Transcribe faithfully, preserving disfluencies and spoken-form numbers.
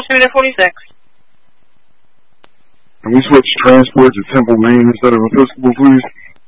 Unit forty-six. Can we switch transport to Temple, Maine instead of Episcopal, please?